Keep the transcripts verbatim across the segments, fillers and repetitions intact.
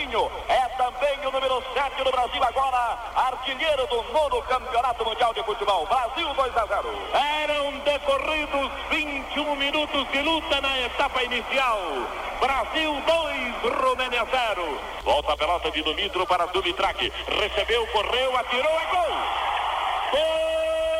Marcelinho, é também o número sete do Brasil agora, artilheiro do nono Campeonato Mundial de Futebol. Brasil dois a zero. Eram decorridos vinte e um minutos de luta na etapa inicial. Brasil dois, Romênia zero. Volta a pelota de Dumitro para Dumitrak. Recebeu, correu, atirou, é gol! Gol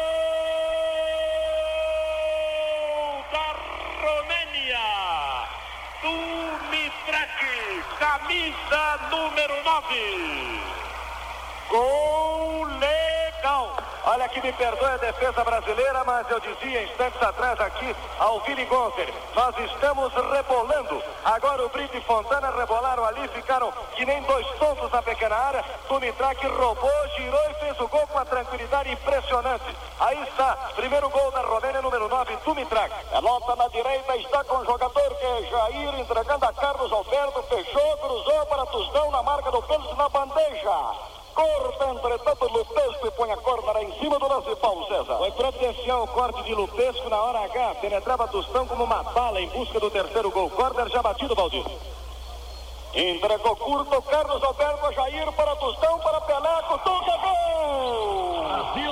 da Romênia! Dumitrak, camisa número nove. Gol legal. Olha que me perdoe a defesa brasileira, mas eu dizia instantes atrás aqui ao Vini Gonzer, nós estamos rebolando. Agora o Brito e Fontana rebolaram ali, ficaram que nem dois tontos na pequena área. Dumitrak roubou, girou e fez o gol com uma tranquilidade impressionante. Aí está, primeiro gol da Romênia, número nove, Dumitrak. Pelota na direita, está com o jogador que é Jair, entregando a Carlos Alberto, fechou, cruzou para Tostão na marca do pênalti na bandeja. Corta, entretanto, Lupesco e põe a corda em cima do lance, Paulo César. Foi proteção o corte de Lupesco na hora H. Penetrava Tostão como uma bala em busca do terceiro gol. Corner já batido, Valdir. Entregou curto, Carlos Alberto, Jair para Tostão, para Peleco, toca, gol! Brasil!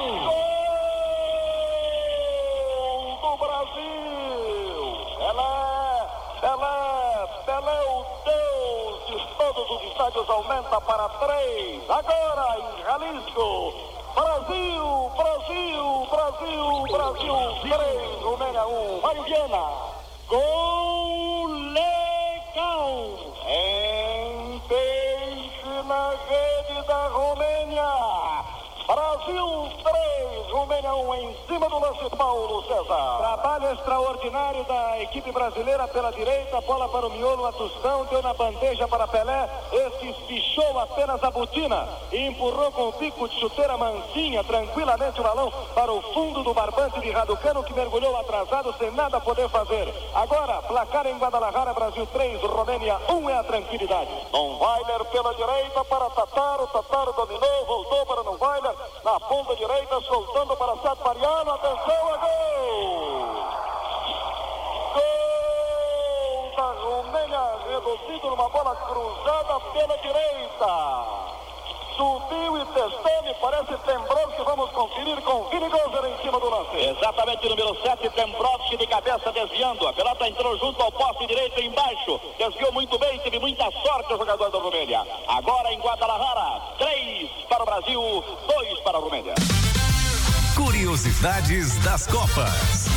Gol do Brasil! Pelé, Pelé, Pelé, o Deus de todos os estádios, aumenta para três. Agora em Jalisco. Brasil, Brasil, Brasil, Brasil, três, Romênia um. Mário Viana. Gol legal! Em peixe na rede da Romênia. Brasil três, Romênia um, em cima do lance, Paulo César. Trabalho extraordinário da equipe brasileira pela direita, bola para o miolo, a Tostão, deu na bandeja para Pelé, esse espichou apenas a botina e empurrou com o bico de chuteira mansinha, tranquilamente o balão para o fundo do barbante de Raducano, que mergulhou atrasado sem nada poder fazer. Agora, placar em Guadalajara, Brasil três, Romênia um, é a tranquilidade. Nonweiler pela direita para Tataro, Tataro dominou, voltou para Nonweiler. Na ponta direita, soltando para Sete Mariano. Atenção, é gol! Gol da Romênia, reduzido numa bola cruzada pela direita. Subiu e testou, me parece Tembrovski. Vamos conferir com o Vini Gonzer em cima do lance. Exatamente, número sete, Tembrovski de cabeça desviando. A pelota entrou junto ao poste direito embaixo. Desviou muito bem, teve muita sorte o jogador da Romênia. Agora em Guadalajara, três para o Brasil, dois para a Romênia. Curiosidades das Copas.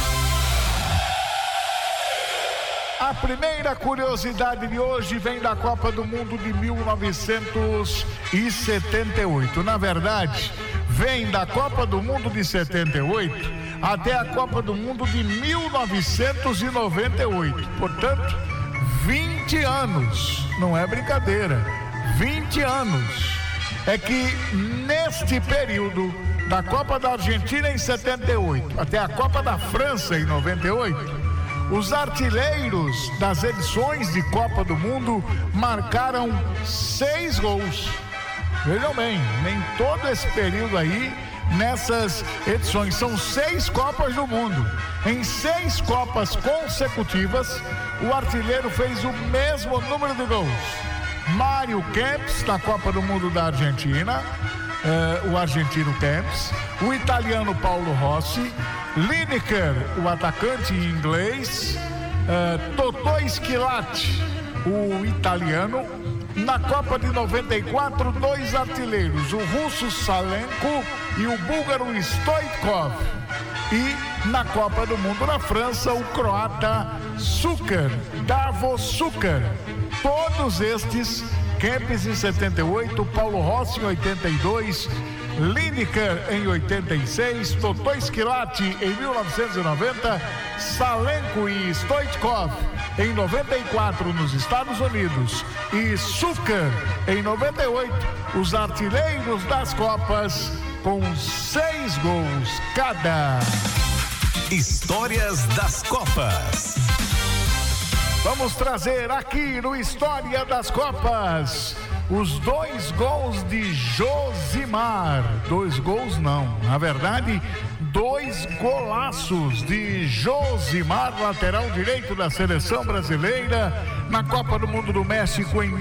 A primeira curiosidade de hoje vem da Copa do Mundo de mil novecentos e setenta e oito. Na verdade, vem da Copa do Mundo de setenta e oito até a Copa do Mundo de mil novecentos e noventa e oito. Portanto, vinte anos. Não é brincadeira. vinte anos. É que neste período da Copa da Argentina em setenta e oito até a Copa da França em noventa e oito, os artilheiros das edições de Copa do Mundo marcaram seis gols. Vejam bem, nem todo esse período aí, nessas edições, são seis Copas do Mundo. Em seis Copas consecutivas, o artilheiro fez o mesmo número de gols. Mário Kempes, na Copa do Mundo da Argentina, uh, o argentino Kempes, o italiano Paulo Rossi, Lineker, o atacante inglês, uh, Totò Schilacci, o italiano. Na Copa de noventa e quatro, dois artilheiros, o russo Salenko e o búlgaro Stoichkov. E na Copa do Mundo na França, o croata Šuker, Davor Šuker. Todos estes, Kempes em setenta e oito, Paulo Rossi em oitenta e dois, Lineker em oitenta e seis, Totò Schilacci em mil novecentos e noventa, Salenko e Stoichkov em noventa e quatro nos Estados Unidos e Šuker em noventa e oito, os artilheiros das Copas com seis gols cada. Histórias das Copas. Vamos trazer aqui no História das Copas os dois gols de Josimar. Dois gols não, na verdade, dois golaços de Josimar, lateral direito da seleção brasileira, na Copa do Mundo do México em